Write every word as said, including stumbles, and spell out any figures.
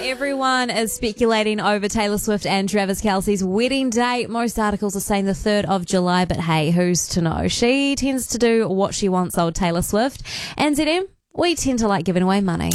everyone is speculating over Taylor Swift and Travis Kelce's wedding date. Most articles are saying the third of July, but hey, who's to know? She tends to do what she wants, old Taylor Swift. And Z M, we tend to like giving away money.